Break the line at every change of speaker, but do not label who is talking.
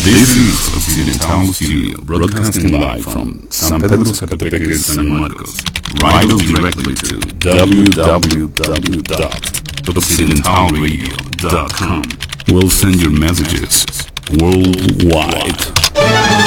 This is Occidental Studio, broadcasting live from San Pedro Zacatecas, San Marcos. Write us directly to www.occidentalradio.com. We'll send your messages worldwide.